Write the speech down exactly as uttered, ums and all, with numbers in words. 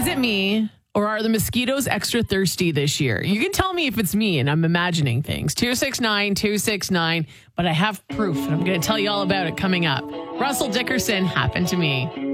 it me? Or are the mosquitoes extra thirsty this year? You can tell me if it's me and I'm imagining things. two six nine, two six nine. But I have proof and I'm going to tell you all about it coming up. Russell Dickerson, Happened to Me.